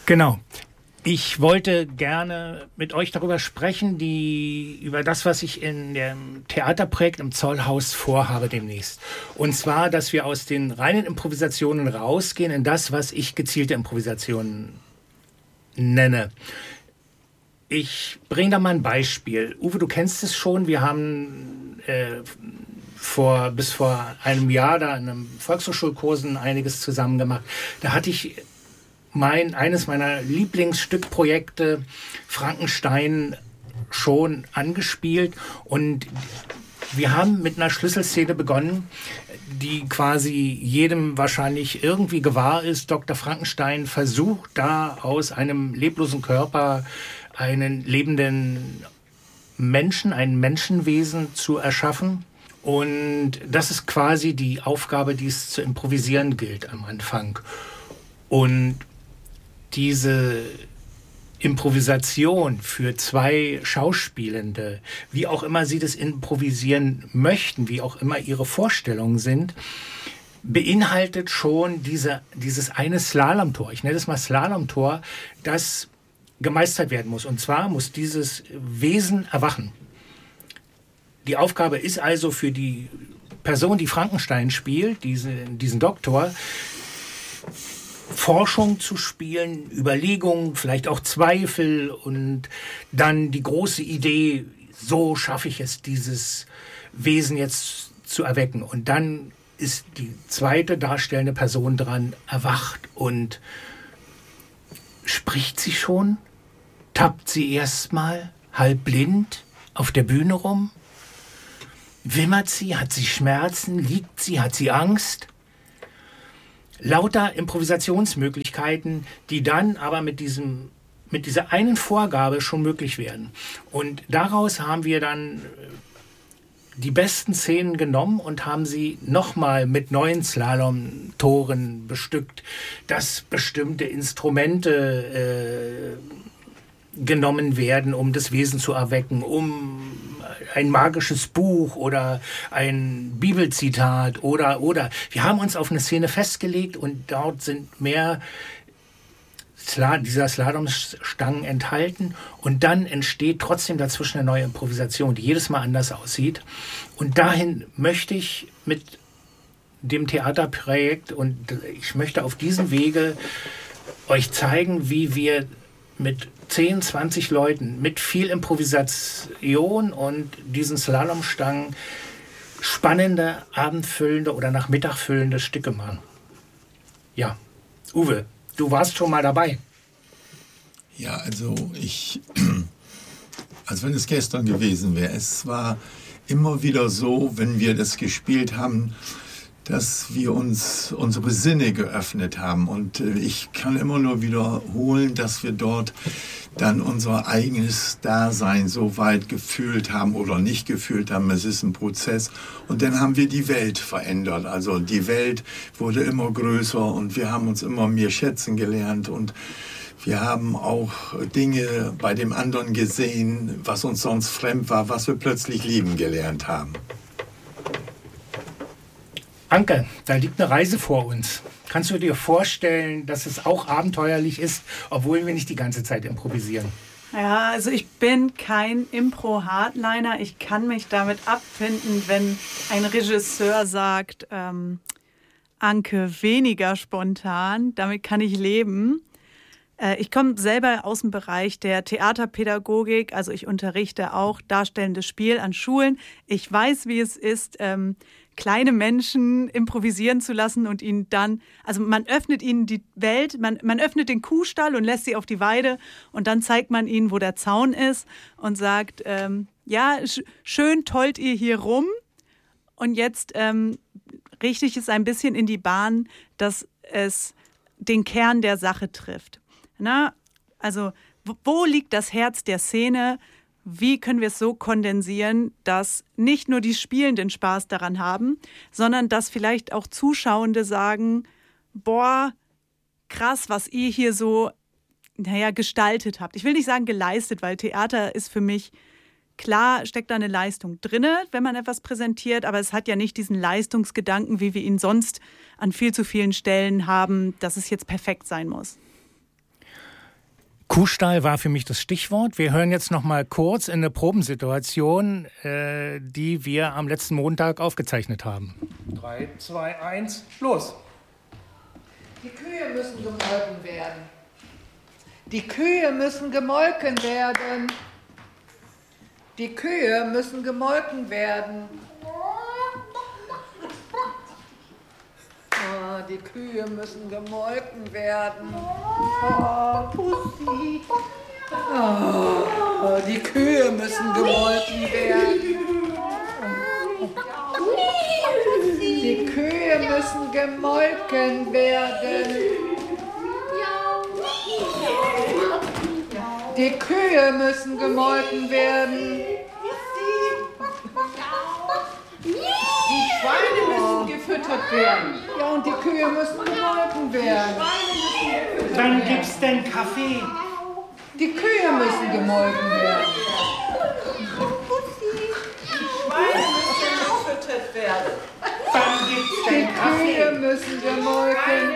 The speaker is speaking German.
Genau. Ich wollte gerne mit euch darüber sprechen, über das, was ich in dem Theaterprojekt im Zollhaus vorhabe demnächst. Und zwar, dass wir aus den reinen Improvisationen rausgehen in das, was ich gezielte Improvisationen nenne. Ich bringe da mal ein Beispiel. Uwe, du kennst es schon. Wir haben bis vor einem Jahr da in einem Volkshochschulkursen einiges zusammen gemacht. Da hatte ich eines meiner Lieblingsstückprojekte Frankenstein schon angespielt und wir haben mit einer Schlüsselszene begonnen, die quasi jedem wahrscheinlich irgendwie gewahr ist. Dr. Frankenstein versucht da aus einem leblosen Körper einen lebenden Menschen, ein Menschenwesen zu erschaffen. Und das ist quasi die Aufgabe, die es zu improvisieren gilt am Anfang. Und diese Improvisation für zwei Schauspielende, wie auch immer sie das improvisieren möchten, wie auch immer ihre Vorstellungen sind, beinhaltet schon dieses eine Slalomtor. Ich nenne es mal Slalomtor, das gemeistert werden muss. Und zwar muss dieses Wesen erwachen. Die Aufgabe ist also für die Person, die Frankenstein spielt, diesen Doktor, Forschung zu spielen, Überlegungen, vielleicht auch Zweifel und dann die große Idee, so schaffe ich es, dieses Wesen jetzt zu erwecken. Und dann ist die zweite darstellende Person dran, erwacht und spricht sie schon, tappt sie erstmal halb blind auf der Bühne rum, wimmert sie, hat sie Schmerzen, liegt sie, hat sie Angst. Lauter Improvisationsmöglichkeiten, die dann aber mit dieser einen Vorgabe schon möglich werden. Und daraus haben wir dann die besten Szenen genommen und haben sie nochmal mit neuen Slalom-Toren bestückt, dass bestimmte Instrumente genommen werden, um das Wesen zu erwecken, um ein magisches Buch oder ein Bibelzitat oder. Wir haben uns auf eine Szene festgelegt und dort sind mehr dieser Slalomstangen enthalten und dann entsteht trotzdem dazwischen eine neue Improvisation, die jedes Mal anders aussieht. Und dahin möchte ich mit dem Theaterprojekt und ich möchte auf diesem Wege euch zeigen, wie wir mit 10, 20 Leuten, mit viel Improvisation und diesen Slalomstangen spannende, abendfüllende oder nachmittagfüllende Stücke machen. Ja, Uwe, du warst schon mal dabei. Ja, also als wenn es gestern gewesen wäre. Es war immer wieder so, wenn wir das gespielt haben, dass wir uns unsere Sinne geöffnet haben. Und ich kann immer nur wiederholen, dass wir dort dann unser eigenes Dasein so weit gefühlt haben oder nicht gefühlt haben. Es ist ein Prozess. Und dann haben wir die Welt verändert. Also die Welt wurde immer größer und wir haben uns immer mehr schätzen gelernt. Und wir haben auch Dinge bei dem anderen gesehen, was uns sonst fremd war, was wir plötzlich lieben gelernt haben. Anke, da liegt eine Reise vor uns. Kannst du dir vorstellen, dass es auch abenteuerlich ist, obwohl wir nicht die ganze Zeit improvisieren? Ja, also ich bin kein Impro-Hardliner. Ich kann mich damit abfinden, wenn ein Regisseur sagt, Anke, weniger spontan, damit kann ich leben. Ich komme selber aus dem Bereich der Theaterpädagogik, also ich unterrichte auch darstellendes Spiel an Schulen. Ich weiß, wie es ist, kleine Menschen improvisieren zu lassen und ihnen dann, also man öffnet ihnen die Welt, man öffnet den Kuhstall und lässt sie auf die Weide und dann zeigt man ihnen, wo der Zaun ist und sagt, ja, schön tollt ihr hier rum und jetzt richte ich es ein bisschen in die Bahn, dass es den Kern der Sache trifft. Na, also wo liegt das Herz der Szene? Wie können wir es so kondensieren, dass nicht nur die Spielenden Spaß daran haben, sondern dass vielleicht auch Zuschauende sagen, boah, krass, was ihr hier so, gestaltet habt. Ich will nicht sagen geleistet, weil Theater ist für mich, klar steckt da eine Leistung drinne, wenn man etwas präsentiert, aber es hat ja nicht diesen Leistungsgedanken, wie wir ihn sonst an viel zu vielen Stellen haben, dass es jetzt perfekt sein muss. Kuhstall war für mich das Stichwort. Wir hören jetzt noch mal kurz in eine Probensituation, die wir am letzten Montag aufgezeichnet haben. 3, 2, 1, los! Die Kühe müssen gemolken werden. Die Kühe müssen gemolken werden. Die Kühe müssen gemolken werden. Oh, die Kühe müssen gemolken werden. Oh, Pussy. Oh, die Kühe müssen gemolken werden. Die Kühe müssen gemolken werden. Die Kühe müssen gemolken werden. Die Schweine müssen gefüttert werden. Ja, und die Kühe müssen gemolken werden. Wann gibt's denn Kaffee? Die Kühe müssen gemolken werden. Schweine müssen gefüttert werden. Wann gibt's Die denn Kaffee? Kühe müssen gemolken